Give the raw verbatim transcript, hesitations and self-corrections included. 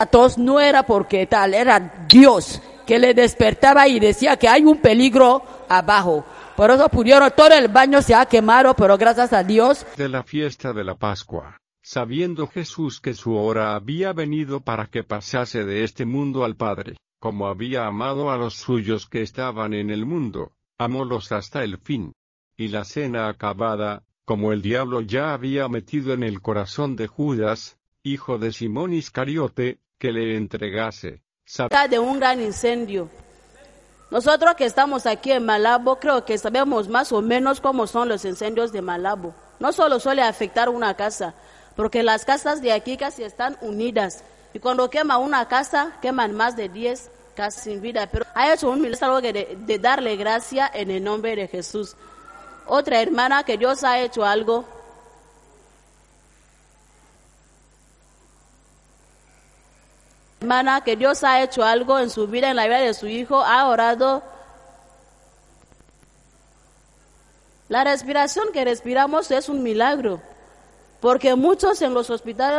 tos no era porque tal, era Dios que le despertaba y decía que hay un peligro abajo. Por eso pudieron, todo el baño se ha quemado, pero gracias a Dios. De la fiesta de la Pascua, sabiendo Jesús que su hora había venido para que pasase de este mundo al Padre, como había amado a los suyos que estaban en el mundo, amólos hasta el fin. Y la cena acabada, como el diablo ya había metido en el corazón de Judas, hijo de Simón Iscariote, que le entregase, sabía de un gran incendio. Nosotros que estamos aquí en Malabo, creo que sabemos más o menos cómo son los incendios de Malabo. No solo suele afectar una casa, porque las casas de aquí casi están unidas. Y cuando quema una casa, queman más de diez casas sin vida. Pero ha hecho un milagro de, de darle gracia en el nombre de Jesús. Otra hermana que Dios ha hecho algo. Hermana que Dios ha hecho algo en su vida, en la vida de su hijo, ha orado. La respiración que respiramos es un milagro, porque muchos en los hospitales